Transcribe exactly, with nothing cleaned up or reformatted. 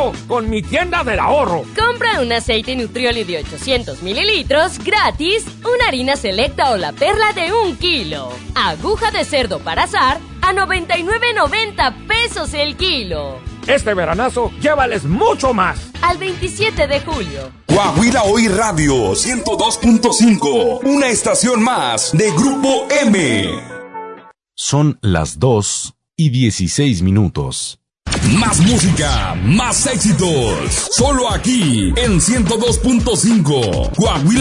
verano con mi tienda del ahorro. Compra un aceite Nutrioli de ochocientos mililitros gratis, una harina selecta o la perla de un kilo. Aguja de cerdo para asar a noventa y nueve noventa pesos el kilo. Este veranazo, llévales mucho más. Al veintisiete de julio. Coahuila Hoy Radio ciento dos punto cinco, una estación más de Grupo M. Son las dos y dieciséis minutos. Más música, más éxitos. Solo aquí en ciento dos punto cinco. Coahuila